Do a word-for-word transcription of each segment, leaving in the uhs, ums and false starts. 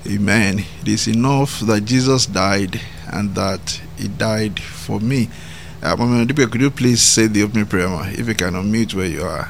Amen. It is enough that Jesus died and that He died for me. Uh, Mama Ndipe, could you please say the opening prayer, ma, if you can unmute where you are?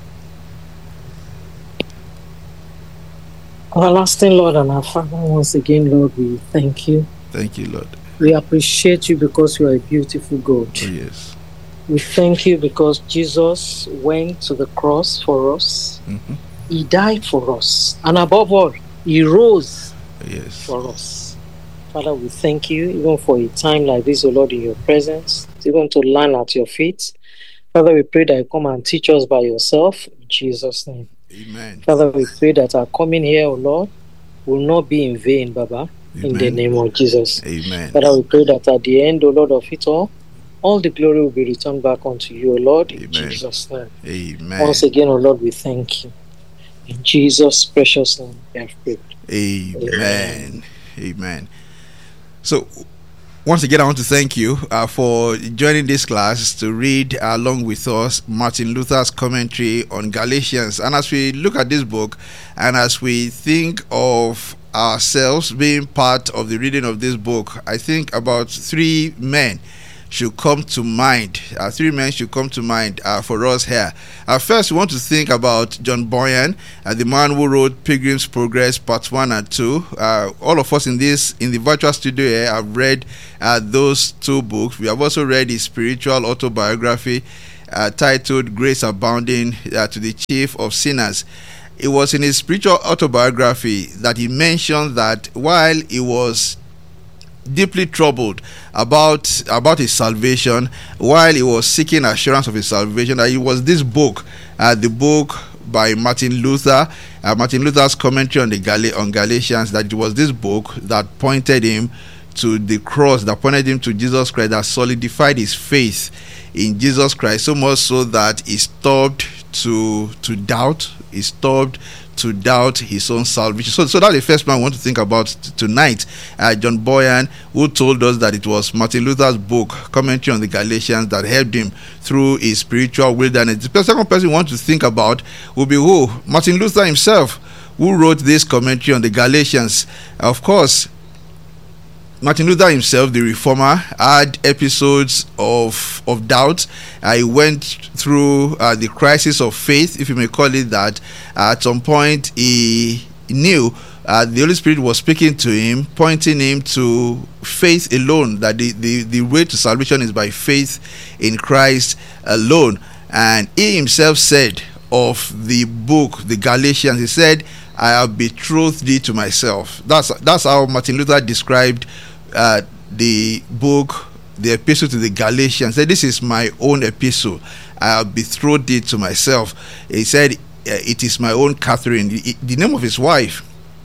Everlasting Lord and our Father, once again, Lord, we thank you. Thank you, Lord. We appreciate you because you are a beautiful God. Oh, yes. We thank you because Jesus went to the cross for us. Mm-hmm. He died for us. And above all, He rose Yes. for us. Father, we thank you even for a time like this, O Lord, in your presence, even to learn at your feet. Father, we pray that you come and teach us by yourself. In Jesus' name. Amen. Father, we pray that our coming here, O Lord, will not be in vain, Baba. Amen. In the name of Jesus. Amen. Father, we pray that at the end, O Lord, of it all, all the glory will be returned back unto you, O Lord, in Amen. Jesus' name. Amen. Once again, O Lord, we thank you. In Jesus' precious name, we have prayed. Amen. Amen. Amen. So, once again, I want to thank you uh, for joining this class to read uh, along with us Martin Luther's commentary on Galatians. And as we look at this book, and as we think of ourselves being part of the reading of this book, I think about three men should come to mind. Uh, three men should come to mind uh, for us here. Uh, first, we want to think about John Bunyan, uh, the man who wrote Pilgrim's Progress Part One and Two. Uh, all of us in this in the virtual studio here have read uh, those two books. We have also read his spiritual autobiography uh, titled "Grace Abounding uh, to the Chief of Sinners." It was in his spiritual autobiography that he mentioned that while he was deeply troubled about about his salvation, while he was seeking assurance of his salvation, that it was this book, uh, the book by Martin Luther, uh, Martin Luther's commentary on the Gal- on Galatians, that it was this book that pointed him to the cross, that pointed him to Jesus Christ, that solidified his faith in Jesus Christ, so much so that he stopped to to doubt, he stopped to doubt his own salvation. So, so that's the first man I want to think about t- tonight. Uh, John Bunyan, who told us that it was Martin Luther's book, commentary on the Galatians, that helped him through his spiritual wilderness. The second person we want to think about will be who? Martin Luther himself, who wrote this commentary on the Galatians. Of course, Martin Luther himself, the reformer, had episodes of of doubt. Uh, he went through uh, the crisis of faith, if you may call it that. Uh, at some point, he knew uh, the Holy Spirit was speaking to him, pointing him to faith alone, that the, the, the way to salvation is by faith in Christ alone. And he himself said of the book, the Galatians, he said, "I have betrothed thee to myself." That's that's how Martin Luther described uh, the book, the epistle to the Galatians. He said, "This is my own epistle. I have betrothed thee to myself." He said, "It is my own Catherine." The, the name of his wife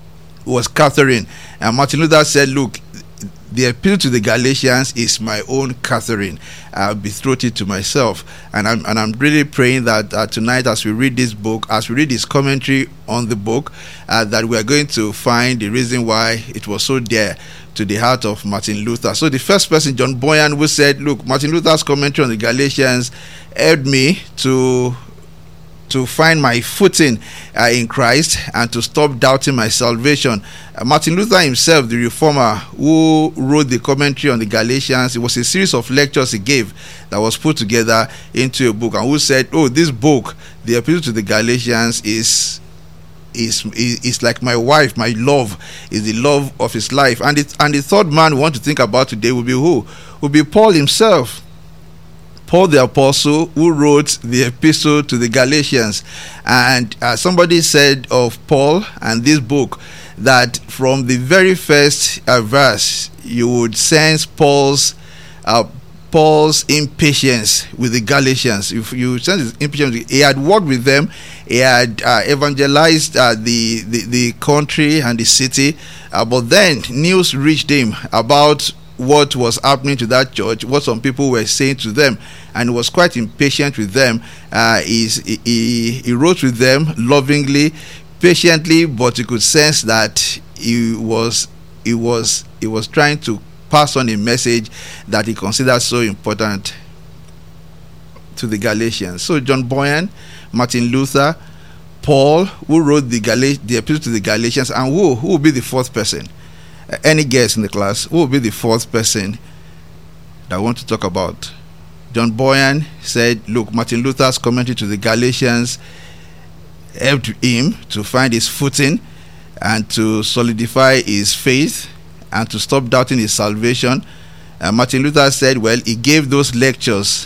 was Catherine. And Martin Luther said, "Look, the epistle to the Galatians is my own Catherine. I'll betroth it to myself." And I'm and I'm really praying that uh, tonight, as we read this book, as we read this commentary on the book, uh, that we are going to find the reason why it was so dear to the heart of Martin Luther. So the first person, John Bunyan, who said, "Look, Martin Luther's commentary on the Galatians helped me to to find my footing uh, in Christ and to stop doubting my salvation." Uh, Martin Luther himself, the reformer who wrote the commentary on the Galatians, it was a series of lectures he gave that was put together into a book, and who said, "Oh, this book, the epistle to the Galatians, is is is like my wife, my love, is the love of his life." And it, and the third man we want to think about today will be who? Will be Paul himself. Paul the Apostle, who wrote the epistle to the Galatians. And uh, somebody said of Paul and this book that from the very first uh, verse, you would sense Paul's uh, Paul's impatience with the Galatians. If you sense his impatience, he had worked with them, he had uh, evangelized uh, the, the the country and the city, uh, but then news reached him about what was happening to that church, what some people were saying to them, and he was quite impatient with them. Uh, he, he, he wrote with them lovingly, patiently, but you could sense that he was he was he was trying to pass on a message that he considered so important to the Galatians. So John Bunyan, Martin Luther, Paul, who wrote the Gal- the epistle to the Galatians, and who who will be the fourth person? Uh, any guess in the class? Who will be the fourth person that I want to talk about? John Boyan said, look, Martin Luther's commentary to the Galatians helped him to find his footing and to solidify his faith and to stop doubting his salvation. Uh, Martin Luther said, well, he gave those lectures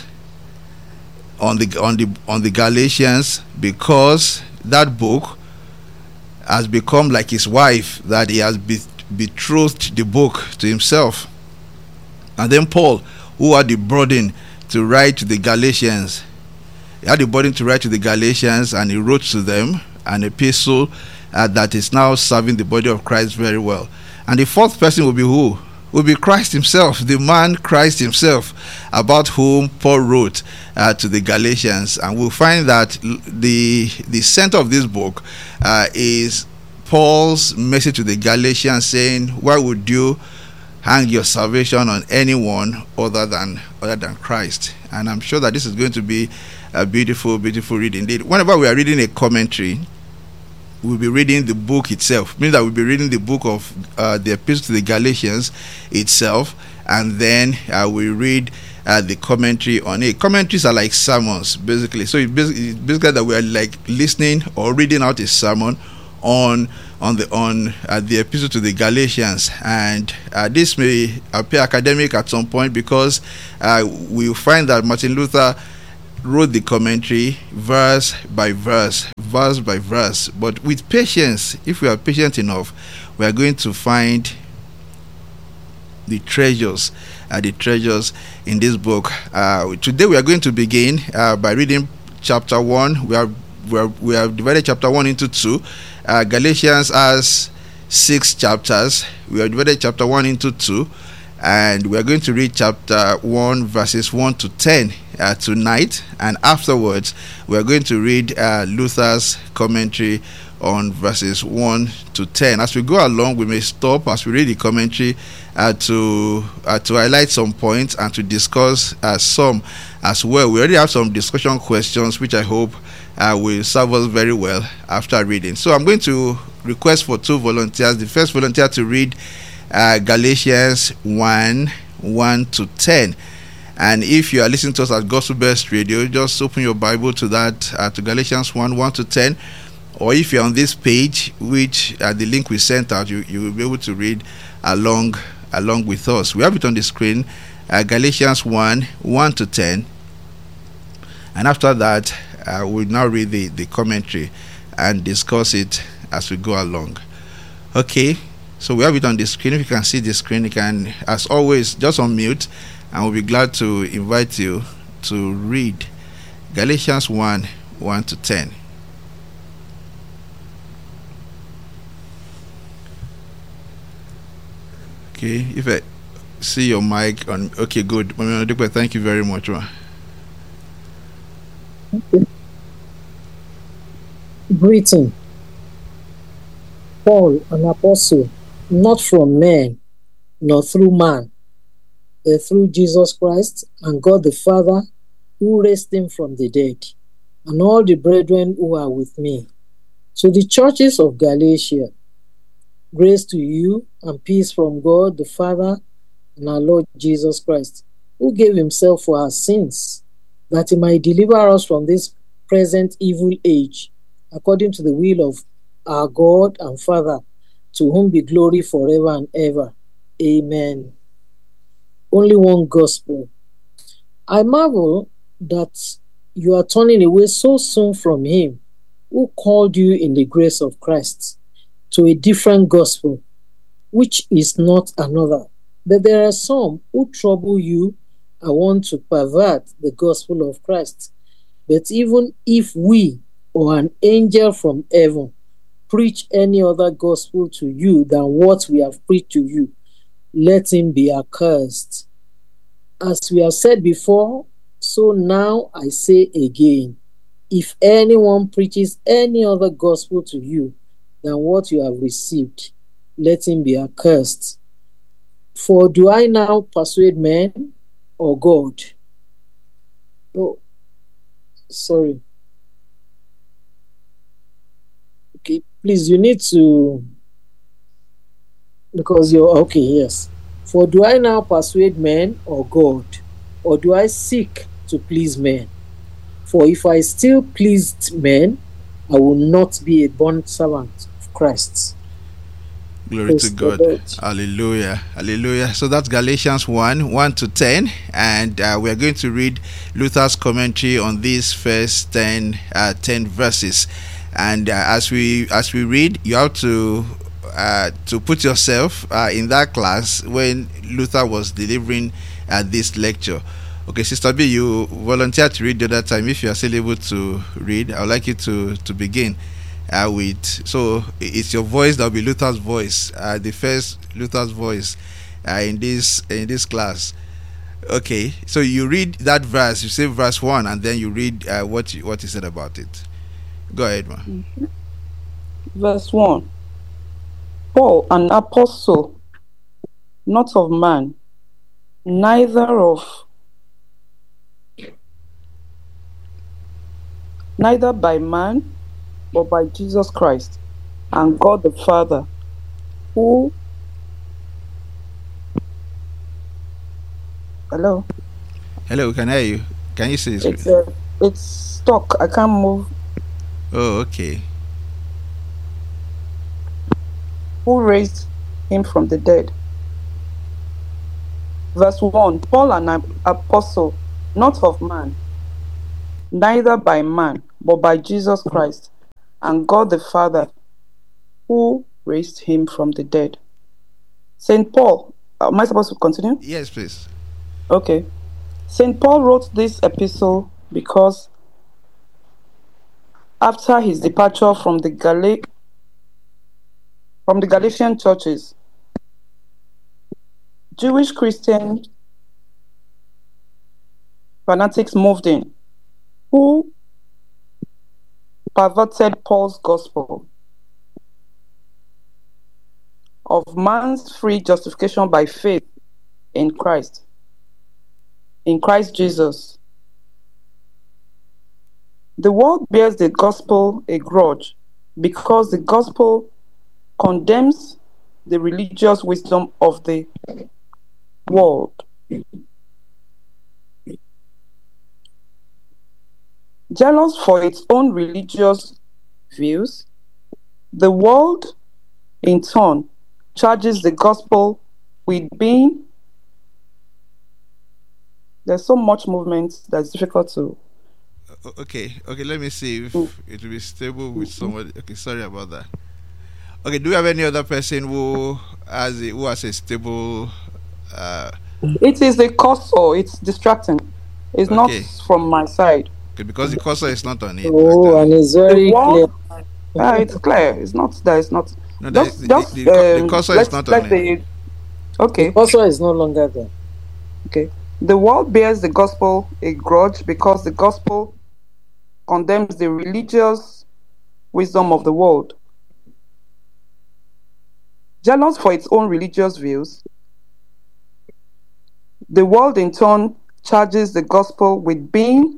on the on the on the Galatians because that book has become like his wife, that he has be- betrothed the book to himself. And then Paul, who had the burden to write to the Galatians, he had the burden to write to the Galatians, and he wrote to them an epistle uh, that is now serving the body of Christ very well. And the fourth person will be who? Will be Christ himself, the man Christ himself, about whom Paul wrote uh, to the Galatians. And we'll find that the the center of this book uh, is Paul's message to the Galatians, saying, why would you hang your salvation on anyone other than other than Christ? And I'm sure that this is going to be a beautiful, beautiful read indeed. Whenever we are reading a commentary, we'll be reading the book itself, meaning that we'll be reading the book of uh, the epistle to the Galatians itself, and then uh, we read uh, the commentary on it. Commentaries are like sermons, basically. So it's basically, basically that we are like listening or reading out a sermon on on the on uh, the epistle to the Galatians, and uh, this may appear academic at some point because uh, we find that Martin Luther wrote the commentary verse by verse, verse by verse. But with patience, if we are patient enough, we are going to find the treasures, uh, the treasures in this book. Uh, today we are going to begin uh, by reading chapter one. We are we are we have divided chapter one into two. Uh, Galatians has six chapters. We have divided chapter one into two, and we are going to read chapter one verses one to ten uh, tonight, and afterwards we are going to read uh, Luther's commentary on verses one to ten. As we go along, we may stop as we read the commentary uh, to uh, to highlight some points and to discuss uh, some as well. We already have some discussion questions which I hope uh, will serve us very well after reading. So I'm going to request for two volunteers. The first volunteer to read Uh, Galatians one, one to ten. And if you are listening to us at Gospel Best Radio, just open your Bible to that, uh, to Galatians one, one to ten. Or if you're on this page, which uh, the link we sent out, you, you will be able to read along along with us. We have it on the screen, uh, Galatians one, one to ten. And after that, uh, we'll now read the, the commentary and discuss it as we go along. Okay. So we have it on the screen. If you can see the screen, you can, as always, just unmute, and we'll be glad to invite you to read Galatians one, one to ten. Okay, if I see your mic on, okay, good. Thank you very much. Okay. Greeting. Paul, an apostle, not from men, nor through man, but through Jesus Christ and God the Father, who raised him from the dead, and all the brethren who are with me. To the churches of Galatia, grace to you and peace from God the Father and our Lord Jesus Christ, who gave himself for our sins, that he might deliver us from this present evil age, according to the will of our God and Father, to whom be glory forever and ever. Amen. Only one gospel. I marvel that you are turning away so soon from him who called you in the grace of Christ to a different gospel, which is not another. But there are some who trouble you and want to pervert the gospel of Christ. But even if we or an angel from heaven preach any other gospel to you than what we have preached to you, let him be accursed. As we have said before, so now I say again, if anyone preaches any other gospel to you than what you have received, let him be accursed. For do I now persuade men or God? Oh, sorry. please, you need to, because you're okay, yes. For do I now persuade men or God, or do I seek to please men? For if I still pleased men, I will not be a bond servant of Christ. Glory Praise to the God. Lord. Hallelujah. Hallelujah. So that's Galatians one, one to ten. And uh, we're going to read Luther's commentary on these first ten, uh, ten verses. And uh, as we as we read, you have to uh, to put yourself uh, in that class when Luther was delivering uh, this lecture. Okay, Sister B, you volunteered to read the other time. If you are still able to read, I would like you to, to begin. Uh, with so it's your voice that will be Luther's voice, uh, the first Luther's voice uh, in this in this class. Okay, so you read that verse, you say verse one, and then you read uh, what you, what he said about it. Go ahead, ma. Mm-hmm. Verse one. Paul, an apostle, not of man, neither of neither by man, but by Jesus Christ and God the Father, who hello hello can I hear you. Can you see this? it's uh, it's stuck. I can't move. Oh, okay. Who raised him from the dead. Verse one. Paul, an apostle, not of man, neither by man, but by Jesus Christ and God the Father, who raised him from the dead. Saint Paul, am I supposed to continue? Yes, please. Okay. Saint Paul wrote this epistle because after his departure from the Gal- from the Galatian churches, Jewish Christian fanatics moved in, who perverted Paul's gospel of man's free justification by faith in Christ, in Christ Jesus. The world bears the gospel a grudge because the gospel condemns the religious wisdom of the world. Jealous for its own religious views, the world, in turn, charges the gospel with being. There's so much movement that's difficult to. Okay, okay. Let me see if mm. it will be stable with mm-hmm. somebody. Okay, sorry about that. Okay, do we have any other person who has a, who has a stable? Uh... It is the cursor. It's distracting. It's okay. Not from my side. Okay, because the cursor is not on it. Oh, and it's very clear. Uh, it's clear. It's not that. It's not. No, just, the, just, the, the, um, the cursor is not on the, it. Okay. The cursor is no longer there. Okay. The world bears the gospel a grudge because the gospel condemns the religious wisdom of the world. Jealous for its own religious views, the world in turn charges the gospel with being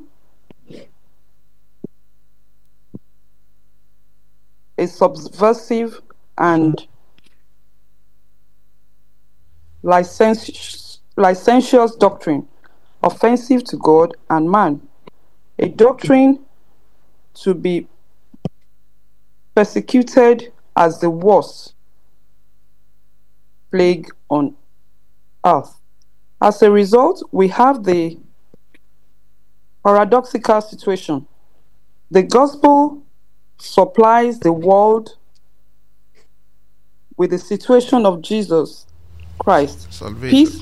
a subversive and licentious, licentious doctrine, offensive to God and man, a doctrine to be persecuted as the worst plague on earth. As a result, we have the paradoxical situation. The gospel supplies the world with the situation of Jesus Christ. Salvation. Peace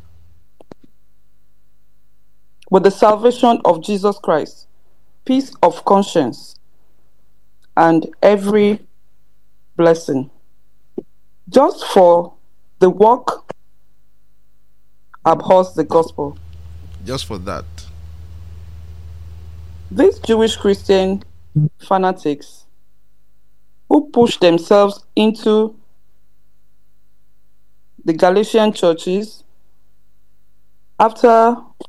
with the salvation of Jesus Christ, peace of conscience, and every blessing. Just for the work abhors the gospel. Just for that. These Jewish Christian fanatics who push themselves into the Galatian churches after